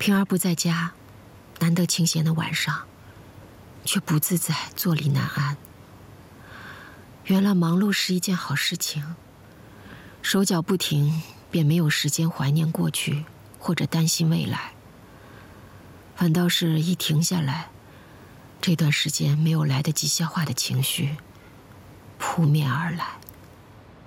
平儿不在家，难得清闲的晚上，却不自在，坐立难安。原来忙碌是一件好事情，手脚不停，便没有时间怀念过去或者担心未来，反倒是一停下来，这段时间没有来得及消化的情绪扑面而来。